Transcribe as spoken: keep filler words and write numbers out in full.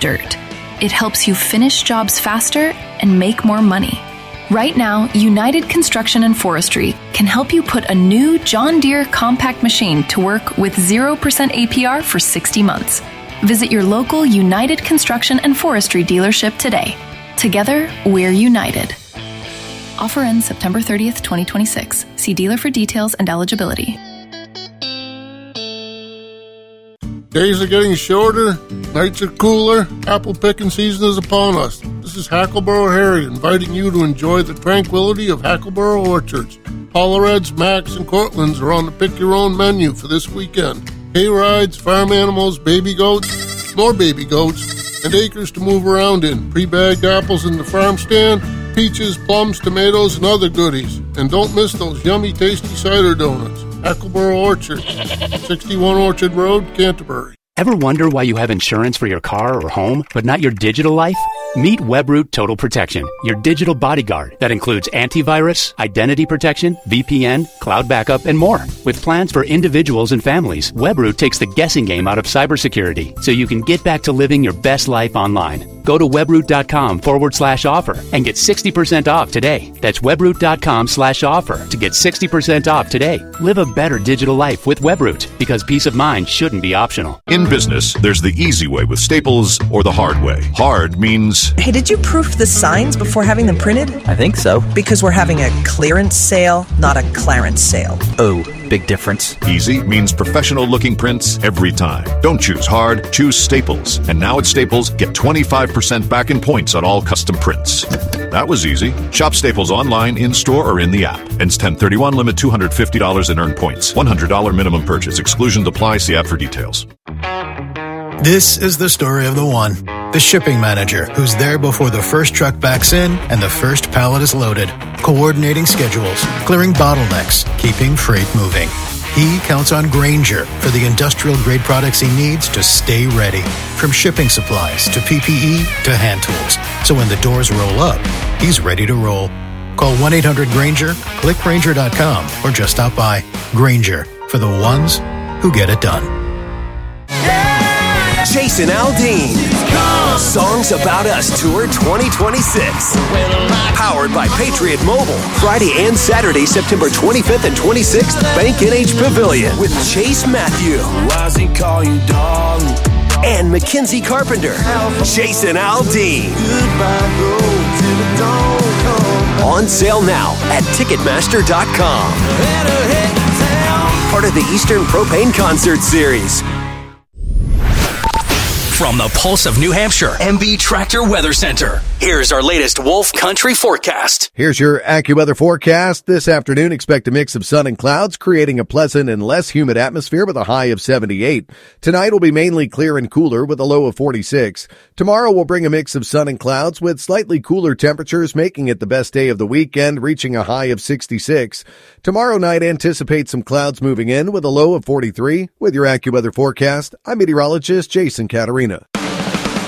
dirt. It helps you finish jobs faster and make more money. Right now, United Construction and Forestry can help you put a new John Deere compact machine to work with zero percent A P R for sixty months. Visit your local United Construction and Forestry dealership today. Together, we're united. Offer ends September thirtieth, twenty twenty-six. See dealer for details and eligibility. Days are getting shorter, nights are cooler, apple picking season is upon us. This is Hackleboro Harry inviting you to enjoy the tranquility of Hackleboro orchards. Pollareds, Macs, and Cortlands are on the pick-your-own menu for this weekend. Hay rides, farm animals, baby goats, more baby goats, and acres to move around in. Pre-bagged apples in the farm stand, peaches, plums, tomatoes, and other goodies. And don't miss those yummy, tasty cider donuts. Hackleboro Orchard, sixty-one Orchard Road, Canterbury. Ever wonder why you have insurance for your car or home, but not your digital life? Meet Webroot Total Protection, your digital bodyguard that includes antivirus, identity protection, V P N, cloud backup, and more. With plans for individuals and families, Webroot takes the guessing game out of cybersecurity so you can get back to living your best life online. Go to webroot.com forward slash offer and get sixty percent off today. That's webroot.com slash offer to get sixty percent off today. Live a better digital life with Webroot, because peace of mind shouldn't be optional. In business, there's the easy way with Staples or the hard way. Hard means... Hey, did you proof the signs before having them printed? I think so. Because we're having a clearance sale, not a clarence sale. Oh, big difference. Easy means professional-looking prints every time. Don't choose hard, choose Staples. And now at Staples, get twenty-five percent back in points on all custom prints. That was easy. Shop Staples online, in-store, or in the app. Ends ten thirty-one, limit two hundred fifty dollars in earned points. one hundred dollars minimum purchase. Exclusions apply. See app for details. This is the story of the one. The shipping manager who's there before the first truck backs in and the first pallet is loaded, coordinating schedules, clearing bottlenecks, keeping freight moving. He counts on Grainger for the industrial-grade products he needs to stay ready, from shipping supplies to P P E to hand tools. So when the doors roll up, he's ready to roll. Call one eight hundred Grainger, click Grainger dot com, or just stop by. Grainger, for the ones who get it done. Jason Aldean. Songs About Us Tour twenty twenty-six. Powered by Patriot Mobile. Friday and Saturday, September twenty-fifth and twenty-sixth, Bank N H Pavilion with Chase Matthew. And Mackenzie Carpenter. Jason Aldean. On sale now at Ticketmaster dot com. Part of the Eastern Propane Concert Series. From the Pulse of New Hampshire, M B Tractor Weather Center. Here's our latest Wolf Country forecast. Here's your AccuWeather forecast. This afternoon, expect a mix of sun and clouds, creating a pleasant and less humid atmosphere with a high of seventy-eight. Tonight will be mainly clear and cooler with a low of forty-six. Tomorrow will bring a mix of sun and clouds with slightly cooler temperatures, making it the best day of the weekend, reaching a high of sixty-six. Tomorrow night, anticipate some clouds moving in with a low of forty-three. With your AccuWeather forecast, I'm meteorologist Jason Caterino.